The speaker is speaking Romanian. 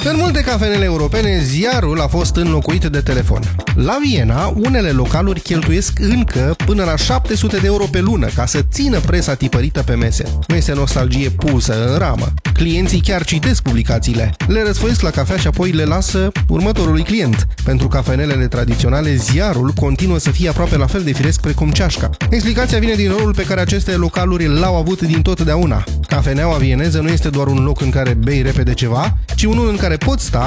În multe cafenele europene, ziarul a fost înlocuit de telefon. La Viena, unele localuri cheltuiesc încă până la 700 de euro pe lună ca să țină presa tipărită pe mese. Nu este nostalgie pusă în ramă. Clienții chiar citesc publicațiile, le răsfoiesc la cafea și apoi le lasă următorului client. Pentru cafenelele tradiționale, ziarul continuă să fie aproape la fel de firesc precum ceașca. Explicația vine din rolul pe care aceste localuri l-au avut din totdeauna. Cafeneaua vieneză nu este doar un loc în care bei repede ceva, ci unul în care poți sta,